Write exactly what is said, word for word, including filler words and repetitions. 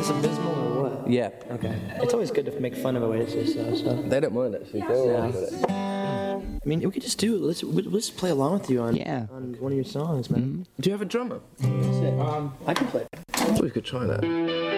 this abysmal or what? Yeah. Okay. It's always good to make fun of Oasis, though. So. They don't mind actually. They're all right with it. I mean, we could just do it. Let's let's play along with you on Yeah. on one of your songs, man. Do you have a drummer? Um, I can play. I thought we could try that.